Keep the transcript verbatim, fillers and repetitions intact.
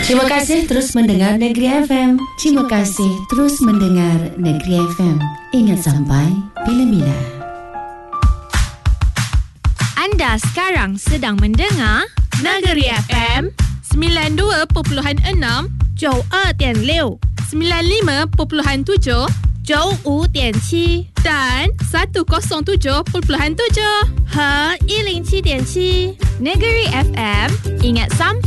Terima kasih terus mendengar Negeri F M. Terima kasih terus mendengar Negeri F M. Ingat sampai bila-bila. Anda sekarang sedang mendengar Negeri F M sembilan puluh dua perpuluhan enam Zhou Er Dian Liu, sembilan puluh lima perpuluhan tujuh Zhou Wu Dian Qi dan seratus tujuh perpuluhan tujuh He one oh tujuh Dian Qi. Negeri F M, ingat sampai